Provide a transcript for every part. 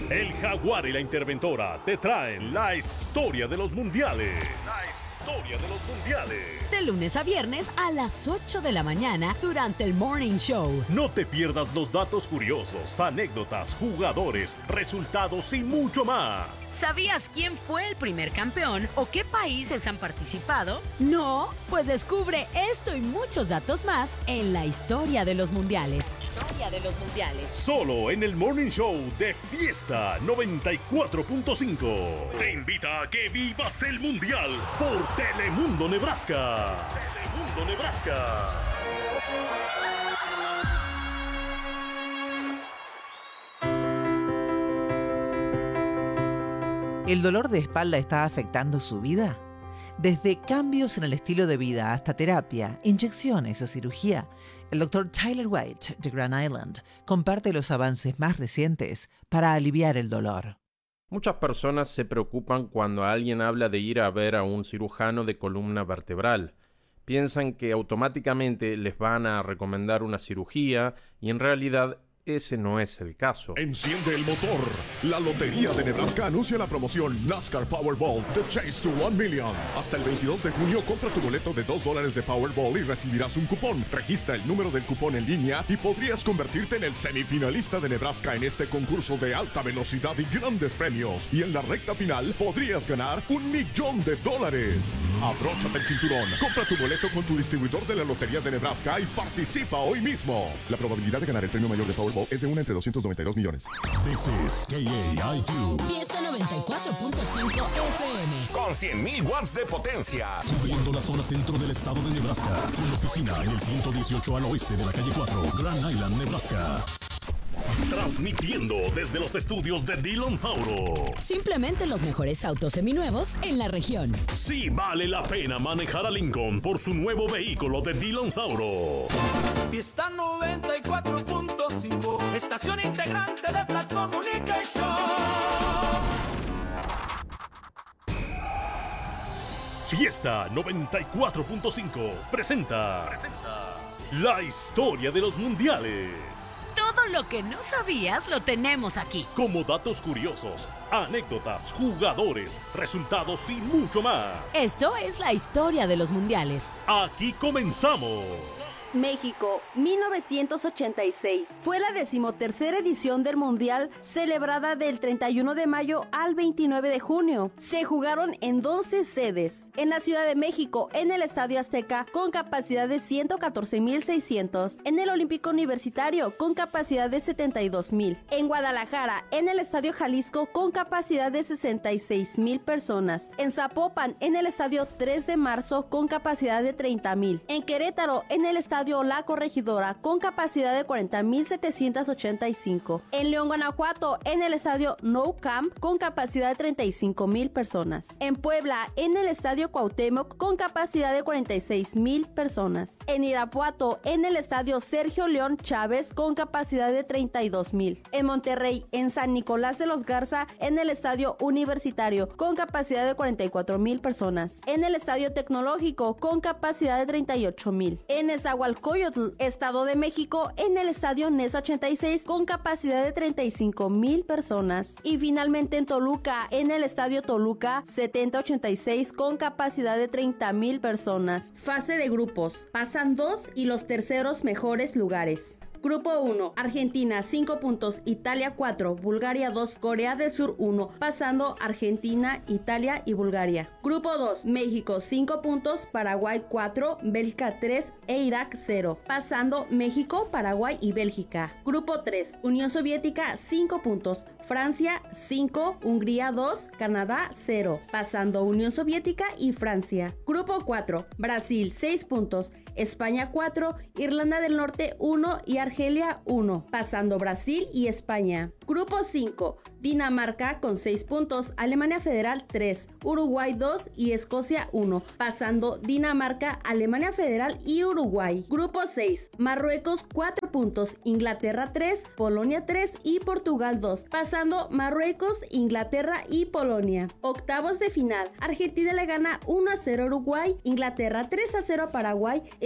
El Jaguar y la Interventora te traen la historia de los mundiales. De lunes a viernes a las 8 de la mañana durante el Morning Show. No te pierdas los datos curiosos, anécdotas, jugadores, resultados y mucho más. ¿Sabías quién fue el primer campeón o qué países han participado? ¿No? Pues descubre esto y muchos datos más en la historia de los mundiales. Solo en el Morning Show de Fiesta 94.5. Te invita a que vivas el mundial por Telemundo Nebraska. ¿El dolor de espalda está afectando su vida? Desde cambios en el estilo de vida hasta terapia, inyecciones o cirugía, el Dr. Tyler White de Grand Island comparte los avances más recientes para aliviar el dolor. Muchas personas se preocupan cuando alguien habla de ir a ver a un cirujano de columna vertebral. Piensan que automáticamente les van a recomendar una cirugía y en realidad ese no es el caso. Enciende el motor. La Lotería de Nebraska anuncia la promoción NASCAR Powerball The Chase to 1 Million. Hasta el 22 de junio compra tu boleto de $2 de Powerball y recibirás un cupón. Registra el número del cupón en línea y podrías convertirte en el semifinalista de Nebraska en este concurso de alta velocidad y grandes premios. Y en la recta final podrías ganar $1 millón. Abróchate el cinturón. Compra tu boleto con tu distribuidor de la Lotería de Nebraska y participa hoy mismo. La probabilidad de ganar el premio mayor de Powerball es de 1 entre 292 millones. This is KAIQ. Fiesta 94.5 FM. Con 100.000 watts de potencia. Cubriendo la zona centro del estado de Nebraska. Con oficina en el 118 al oeste de la calle 4, Grand Island, Nebraska. Transmitiendo desde los estudios de Dillon Sauro. Simplemente los mejores autos seminuevos en la región. Sí vale la pena manejar a Lincoln por su nuevo vehículo de Dillon Sauro. Fiesta 94.5, estación integrante de Flat Communication. Fiesta 94.5 presenta la historia de los mundiales. Todo lo que no sabías lo tenemos aquí. Como datos curiosos, anécdotas, jugadores, resultados y mucho más. Esto es la historia de los mundiales. Aquí comenzamos. México, 1986. Fue la 13ª edición del Mundial, celebrada del 31 de mayo al 29 de junio. Se jugaron en 12 sedes. En la Ciudad de México, en el Estadio Azteca, con capacidad de 114,600. En el Olímpico Universitario, con capacidad de 72,000. En Guadalajara, en el Estadio Jalisco, con capacidad de 66,000 personas. En Zapopan, en el Estadio 3 de Marzo, con capacidad de 30,000. En Querétaro, en el Estadio La Corregidora, con capacidad de 40,785. En León, Guanajuato, en el Estadio Nou Camp, con capacidad de 35,000 personas. En Puebla, en el Estadio Cuauhtémoc, con capacidad de 46,000 personas. En Irapuato, en el Estadio Sergio León Chávez, con capacidad de 32,000. En Monterrey, en San Nicolás de los Garza, en el Estadio Universitario, con capacidad de 44,000 personas. En el Estadio Tecnológico, con capacidad de 38,000. En Nezahualcóyotl, Estado de México, en el Estadio NES 86, con capacidad de 35,000 personas. Y finalmente en Toluca, en el Estadio Toluca 7086, con capacidad de 30,000 personas. Fase de grupos. Pasan 2 y los terceros mejores lugares. Grupo 1, Argentina 5 puntos, Italia 4, Bulgaria 2, Corea del Sur 1, pasando Argentina, Italia y Bulgaria. Grupo 2, México 5 puntos, Paraguay 4, Bélgica 3 e Irak 0, pasando México, Paraguay y Bélgica. Grupo 3, Unión Soviética 5 puntos, Francia 5, Hungría 2, Canadá 0, pasando Unión Soviética y Francia. Grupo 4, Brasil 6 puntos, España 4, Irlanda del Norte 1 y Argelia 1, pasando Brasil y España. Grupo 5, Dinamarca con 6 puntos, Alemania Federal 3, Uruguay 2 y Escocia 1, pasando Dinamarca, Alemania Federal y Uruguay. Grupo 6, Marruecos 4 puntos, Inglaterra 3, Polonia 3 y Portugal 2, pasando Marruecos, Inglaterra y Polonia. Octavos de final, Argentina le gana 1-0 a Uruguay, Inglaterra 3-0 a Paraguay,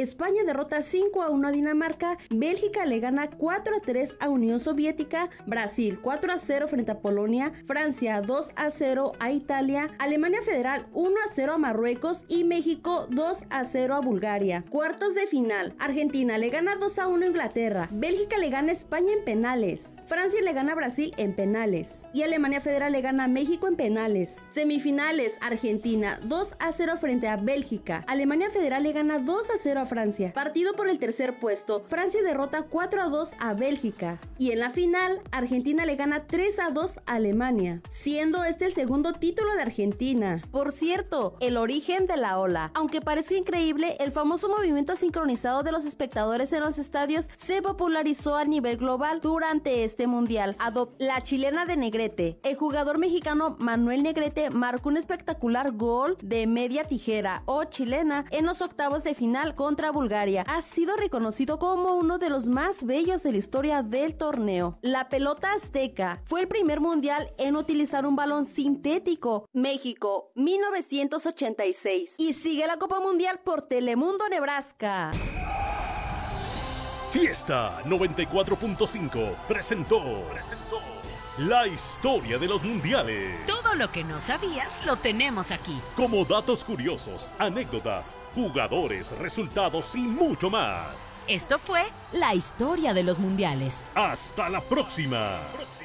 España derrota 5-1 a Dinamarca, Bélgica le gana 4-3 a Unión Soviética, Brasil 4-0 frente a Polonia, Francia 2-0 a Italia, Alemania Federal 1-0 a Marruecos y México 2-0 a Bulgaria. Cuartos de final, Argentina le gana 2-1 a Inglaterra, Bélgica le gana a España en penales, Francia le gana a Brasil en penales y Alemania Federal le gana a México en penales. Semifinales, Argentina 2-0 frente a Bélgica, Alemania Federal le gana 2-0 a Francia. Partido por el tercer puesto, Francia derrota 4-2 a Bélgica y en la final, Argentina le gana 3-2 a Alemania, siendo este el segundo título de Argentina. Por cierto, el origen de la ola. Aunque parezca increíble, el famoso movimiento sincronizado de los espectadores en los estadios se popularizó a nivel global durante este mundial. La chilena de Negrete. El jugador mexicano Manuel Negrete marcó un espectacular gol de media tijera o chilena en los octavos de final contra Bulgaria. Ha sido reconocido como uno de los más bellos de la historia del torneo. La pelota azteca fue el primer mundial en utilizar un balón sintético. México, 1986. Y sigue la Copa Mundial por Telemundo Nebraska. Fiesta 94.5 presentó la historia de los mundiales. Todo lo que no sabías lo tenemos aquí. Como datos curiosos, anécdotas, jugadores, resultados y mucho más. Esto fue la historia de los mundiales. ¡Hasta la próxima!